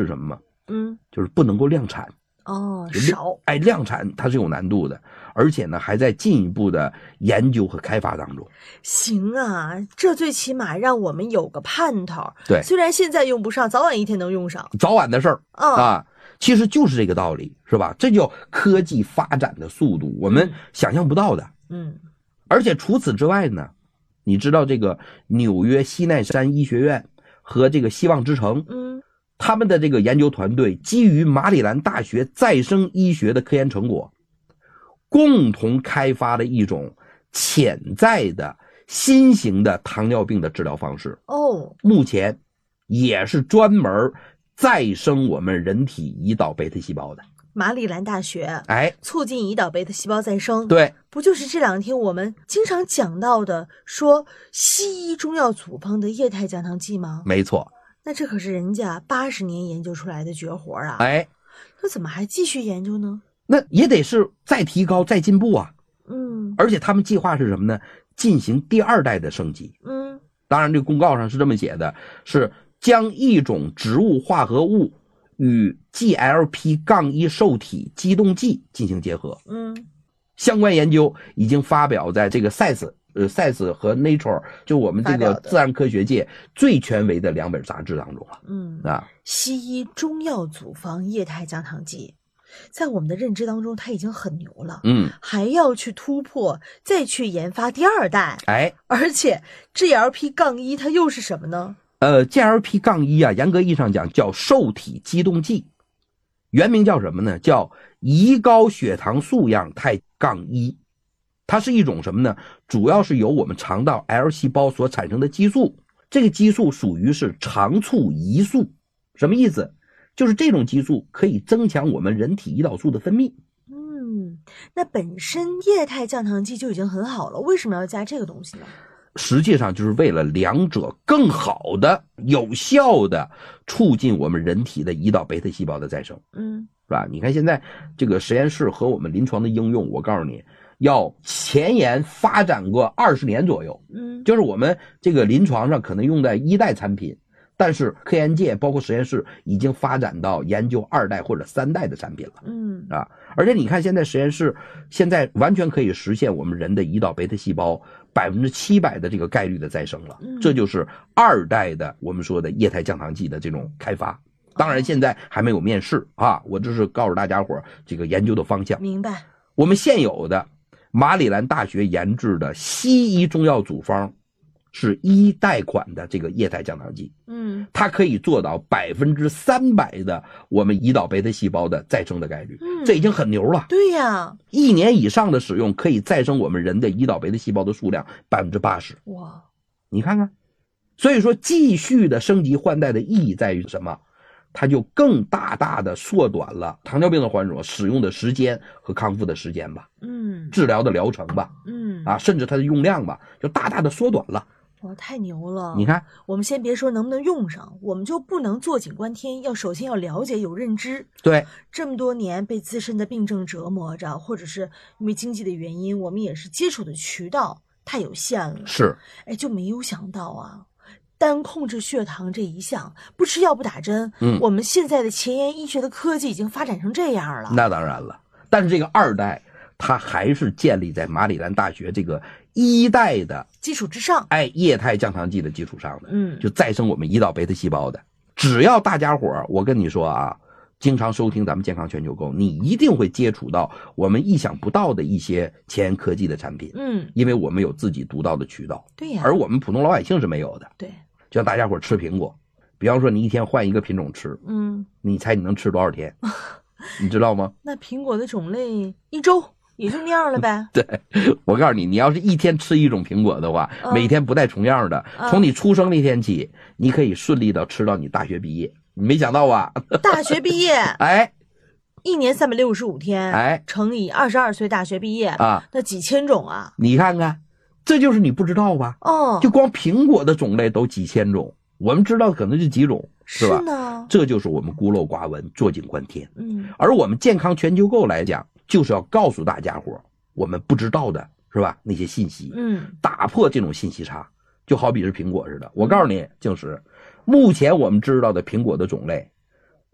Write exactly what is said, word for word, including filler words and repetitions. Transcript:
是什么吗？ 嗯， 就是不能够量产。 哦，少， 哎，量产它是有难度的，而且呢还在进一步的研究和开发当中。 行啊，这最起码让我们有个盼头。 对， 虽然现在用不上，早晚一天能用上， 早晚的事儿、 嗯、 啊，其实就是这个道理，是吧？这叫科技发展的速度，我们想象不到的。 嗯， 而且除此之外呢，你知道这个纽约西奈山医学院和这个希望之城， 嗯。 他们的这个研究团队基于马里兰大学再生医学的科研成果，共同开发了一种潜在的新型的糖尿病的治疗方式。 哦， 目前也是专门再生我们人体胰岛贝塔细胞的。 马里兰大学， 哎， 促进胰岛贝塔细胞再生。 对， 不就是这两天我们经常讲到的说西医中药组方的液态降糖剂吗？ 没错。 那这可是人家八十年研究出来的绝活啊！ 哎， 那怎么还继续研究呢？ 那也得是再提高、再进步啊！ 嗯， 而且他们计划是什么呢？进行第二代的升级。 嗯， 当然，这个公告上是这么写的，是将一种植物化合物与 G L P 一 受体激动剂进行结合。 嗯， 相关研究已经发表在这个 Science。呃 ，Science 和 Nature 就我们这个自然科学界最权威的两本杂志当中了。 嗯啊， 西医中药组方液态降糖剂，在我们的认知当中，它已经很牛了。 嗯， 还要去突破，再去研发第二代。 哎， 而且 G L P 一 它又是什么呢？ 呃 ，G L P 一 啊，严格意义上讲叫受体激动剂，原名叫什么呢？叫胰高血糖素样态杠一。它是一种什么呢？主要是由我们肠道 L 细胞所产生的激素，这个激素属于是肠促胰素。什么意思？就是这种激素可以增强我们人体胰岛素的分泌。 嗯，那本身液态降糖剂就已经很好了，为什么要加这个东西呢？ 实际上就是为了两者更好的、有效的促进我们人体的胰岛贝塔细胞的再生。 嗯， 是吧？你看现在这个实验室和我们临床的应用，我告诉你，要前沿发展过二十年左右。 嗯， 就是我们这个临床上可能用在一代产品，但是科研界包括实验室已经发展到研究二代或者三代的产品了。 嗯， 啊，而且你看现在实验室现在完全可以实现我们人的胰岛贝塔细胞百分之七百的这个概率的再生了。 嗯， 这就是二代的我们说的液态降糖剂的这种开发。当然现在还没有面世啊，我这是告诉大家伙这个研究的方向。 明白。 我们现有的马里兰大学研制的西医中药组方是一代款的这个液态降糖剂， 嗯， 它可以做到百分之三百的我们胰岛贝塔细胞的再生的概率， 嗯， 这已经很牛了。 对呀， 一年以上的使用可以再生我们人的胰岛贝塔细胞的数量百分之八十。 哇， 你看看，所以说继续的升级换代的意义在于什么？它就更大大的缩短了糖尿病的患者使用的时间和康复的时间吧， 嗯， 治疗的疗程吧， 嗯， 啊，甚至它的用量吧，就大大的缩短了。 哇，太牛了！ 你看， 我们先别说能不能用上，我们就不能坐井观天，要首先要了解有认知。 对， 这么多年被自身的病症折磨着，或者是因为经济的原因，我们也是接触的渠道太有限了。 是， 哎，就没有想到啊，单控制血糖这一项，不吃药不打针， 嗯， 我们现在的前沿医学的科技已经发展成这样了。 那当然了，但是这个二代它还是建立在马里兰大学这个一代的基础之上， 哎，液态降糖剂的基础上的， 嗯， 就再生我们胰岛贝塔细胞的。只要大家伙儿，我跟你说啊，经常收听咱们健康全球购，你一定会接触到我们意想不到的一些前沿科技的产品， 嗯， 因为我们有自己独到的渠道， 对呀， 而我们普通老百姓是没有的。 对， 就像大家伙儿吃苹果，比方说你一天换一个品种吃， 嗯， 你猜你能吃多少天？你知道吗？ 那苹果的种类一周也就那样了呗。 对，我告诉你，你要是一天吃一种苹果的话， 嗯、 每天不带重样的， 嗯、 从你出生那天起，你可以顺利的吃到你大学毕业。你没想到吧？ 大学毕业， 哎， 一年三百六十五天， 哎， 乘以二十二岁大学毕业啊， 那几千种啊！ 你看看，这就是你不知道吧？ 哦， 就光苹果的种类都几千种，我们知道可能是几种，是吧？ 是呢， 这就是我们孤陋寡闻，坐井观天。 嗯， 而我们健康全球购来讲，就是要告诉大家伙我们不知道的，是吧？那些信息， 嗯， 打破这种信息差，就好比是苹果似的。我告诉你，就是目前我们知道的苹果的种类